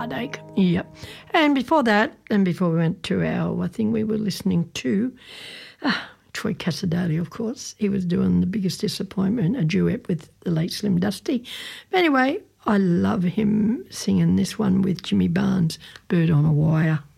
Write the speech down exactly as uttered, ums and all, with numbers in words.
Heartache. Yep. And before that, and before we went to our, I think we were listening to uh, Troy Casadali, of course. He was doing The Biggest Disappointment, a duet with the late Slim Dusty. But anyway, I love him singing this one with Jimmy Barnes, Bird on a Wire.